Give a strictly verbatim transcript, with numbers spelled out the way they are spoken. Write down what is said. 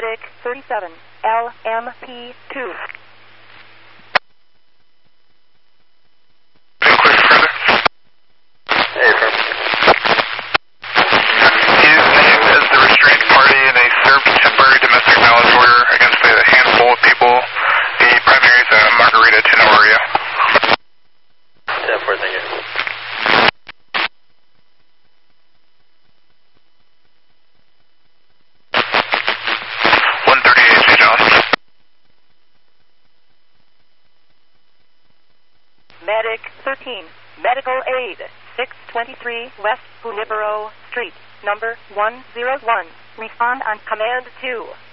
Medic thirty-seven, L M P two. Hey, from. He is named as the restraint party and they served temporary domestic violence order against a handful of people. The primary is uh, Margarita Tenorio. ten four, thank you. one thirty-eight, Saint John. Medic thirteen, medical aid, six twenty-three West Junipero Street, number one oh one. Respond on command two.